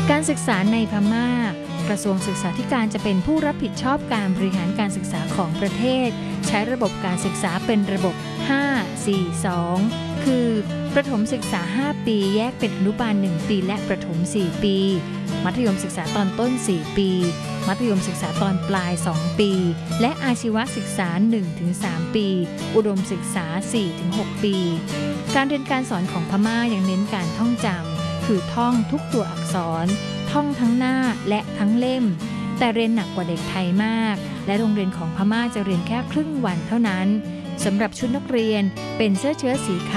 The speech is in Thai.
การศึกษาในพม่ากระทรวงศึกษาธิการจะเป็นผู้รับผิดชอบการบริหารการศึกษาของประเทศใช้ระบบการศึกษาเป็นระบบ 5-4-2 คือประถมศึกษา 5 ปีแยกเป็นอนุบาล 1 ปีและประถม 4 ปีมัธยมศึกษาตอนต้น 4 ปีมัธยมศึกษาตอนปลาย 2 ปีและอาชีวศึกษา 1-3 ปีอุดมศึกษา 4-6 ปีการเรียนการสอนของพม่ายังเน้นการท่องจำคือท่องทุกตัวอักษรท่องทั้งหน้าและทั้งเล่มแต่เรียนหนักกว่าเด็กไทยมากและโรงเรียนของพม่าจะเรียนแค่ครึ่งวันเท่านั้นสำหรับชุดนักเรียนเป็นเสื้อเชิ้ตสีขาว